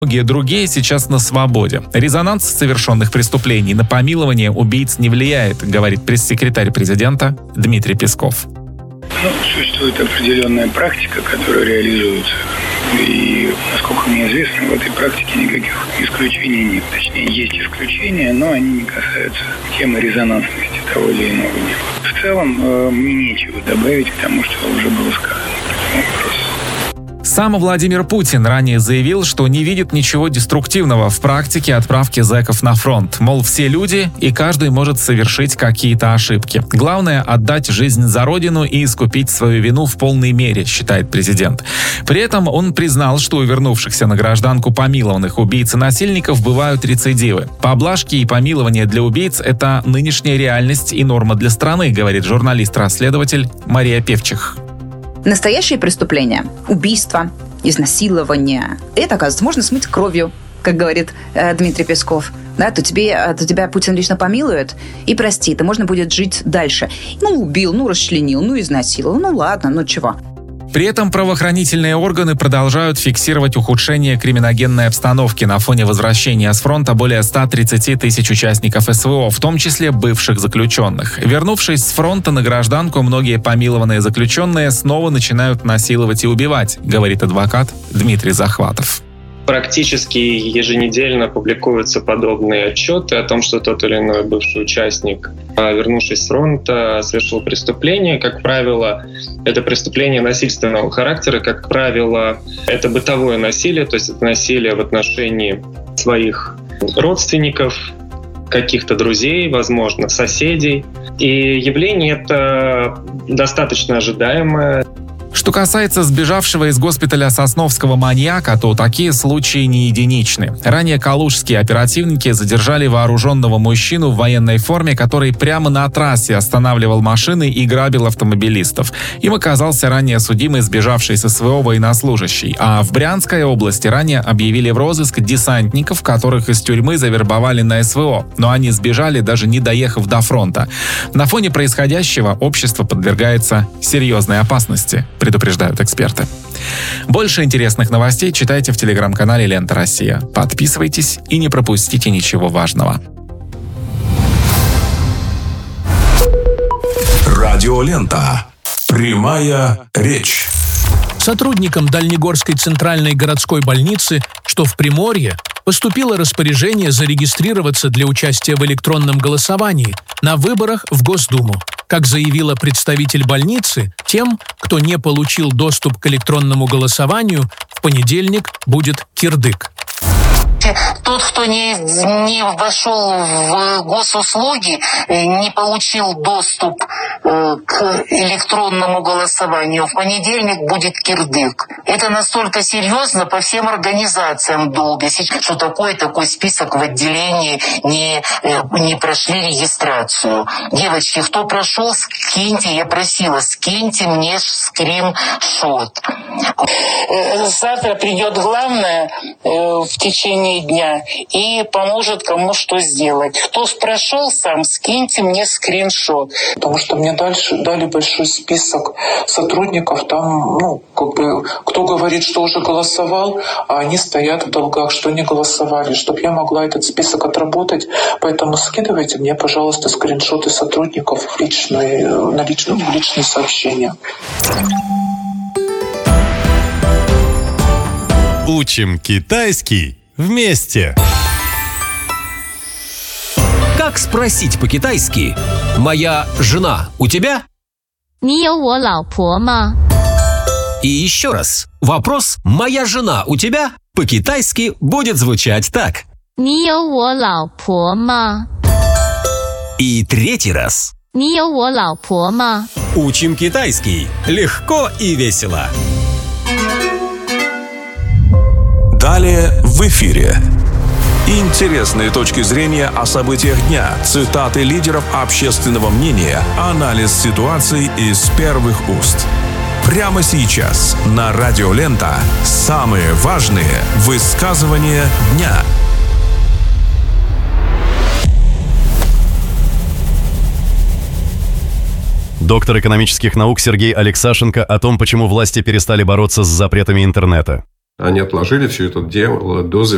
Многие другие сейчас на свободе. Резонанс совершенных преступлений на помилование убийц не влияет, говорит пресс-секретарь президента Дмитрий Песков. Существует определенная практика, которая реализуется. И, насколько мне известно, в этой практике никаких исключений нет. Точнее, есть исключения, но они не касаются темы резонансности того или иного дела. В целом, мне нечего добавить к тому, что уже было сказано по этому вопросу. Сам Владимир Путин ранее заявил, что не видит ничего деструктивного в практике отправки зэков на фронт. Мол, все люди, и каждый может совершить какие-то ошибки. Главное — отдать жизнь за родину и искупить свою вину в полной мере, считает президент. При этом он признал, что у вернувшихся на гражданку помилованных убийц и насильников бывают рецидивы. Поблажки и помилования для убийц — это нынешняя реальность и норма для страны, говорит журналист-расследователь Мария Певчих. Настоящие преступления, убийства, изнасилования, это, оказывается, можно смыть кровью, как говорит Дмитрий Песков. Да, то тебя Путин лично помилует и простит, и можно будет жить дальше. Убил, расчленил, изнасиловал, ладно, чего. При этом правоохранительные органы продолжают фиксировать ухудшение криминогенной обстановки на фоне возвращения с фронта более 130 тысяч участников СВО, в том числе бывших заключенных. Вернувшись с фронта на гражданку, многие помилованные заключенные снова начинают насиловать и убивать, говорит адвокат Дмитрий Захватов. Практически еженедельно публикуются подобные отчеты о том, что тот или иной бывший участник, вернувшись с фронта, совершил преступление. Как правило, это преступление насильственного характера. Как правило, это бытовое насилие, то есть это насилие в отношении своих родственников, каких-то друзей, возможно, соседей. И явление это достаточно ожидаемое. Что касается сбежавшего из госпиталя Сосновского маньяка, то такие случаи не единичны. Ранее калужские оперативники задержали вооруженного мужчину в военной форме, который прямо на трассе останавливал машины и грабил автомобилистов. Им оказался ранее судимый сбежавший с СВО военнослужащий. А в Брянской области ранее объявили в розыск десантников, которых из тюрьмы завербовали на СВО. Но они сбежали, даже не доехав до фронта. На фоне происходящего общество подвергается серьезной опасности, предупреждают эксперты. Больше интересных новостей читайте в телеграм-канале «Лента Россия». Подписывайтесь и не пропустите ничего важного. Радиолента. Прямая речь. Сотрудникам Дальнегорской центральной городской больницы, что в Приморье, поступило распоряжение зарегистрироваться для участия в электронном голосовании на выборах в Госдуму. Как заявила представитель больницы, тем, кто не получил доступ к электронному голосованию, в понедельник будет кирдык. Тот, кто не вошел в госуслуги, не получил доступ к электронному голосованию, в понедельник будет кирдык. Это настолько серьезно по всем организациям долго, что такой список в отделении не прошли регистрацию. Девочки, кто прошел, скиньте, я просила, скиньте мне скриншот. Завтра придет главное в течение дня и поможет кому что сделать. Кто прошел сам, скиньте мне скриншот. Потому что мне дали большой список сотрудников. Там, кто говорит, что уже голосовал, а они стоят в долгах, что не голосовали, чтобы я могла этот список отработать. Поэтому скидывайте мне, пожалуйста, скриншоты сотрудников в личные сообщения. Учим китайский вместе. Как спросить по-китайски «Моя жена у тебя?» И еще раз. Вопрос «Моя жена у тебя?» по-китайски будет звучать так. И третий раз. Учим китайский. Легко и весело. Далее в эфире. Интересные точки зрения о событиях дня, цитаты лидеров общественного мнения, анализ ситуации из первых уст. Прямо сейчас на Радио Лента самые важные высказывания дня. Доктор экономических наук Сергей Алексашенко о том, почему власти перестали бороться с запретами интернета. Они отложили все это дело до завершения